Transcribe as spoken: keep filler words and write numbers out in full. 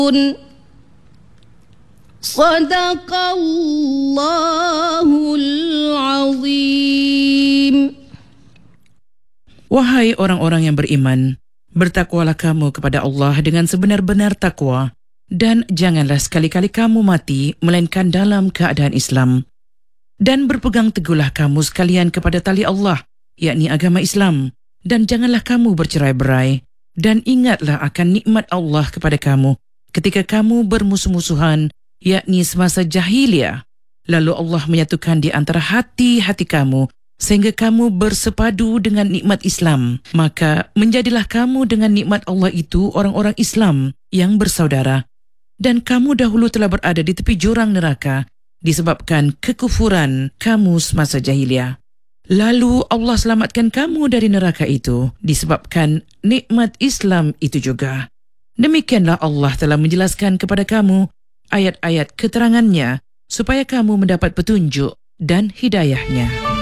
Sadaqallahul azim. Wahai orang-orang yang beriman, bertakwalah kamu kepada Allah dengan sebenar-benar takwa, dan janganlah sekali-kali kamu mati melainkan dalam keadaan Islam. Dan berpegang teguhlah kamu sekalian kepada tali Allah, yakni agama Islam, dan janganlah kamu bercerai-berai, dan ingatlah akan nikmat Allah kepada kamu ketika kamu bermusuh-musuhan, yakni semasa jahiliyah. Lalu Allah menyatukan di antara hati-hati kamu sehingga kamu bersepadu dengan nikmat Islam. Maka menjadilah kamu dengan nikmat Allah itu orang-orang Islam yang bersaudara. Dan kamu dahulu telah berada di tepi jurang neraka disebabkan kekufuran kamu semasa jahiliyah. Lalu Allah selamatkan kamu dari neraka itu disebabkan nikmat Islam itu juga. Demikianlah Allah telah menjelaskan kepada kamu ayat-ayat keterangannya supaya kamu mendapat petunjuk dan hidayahnya.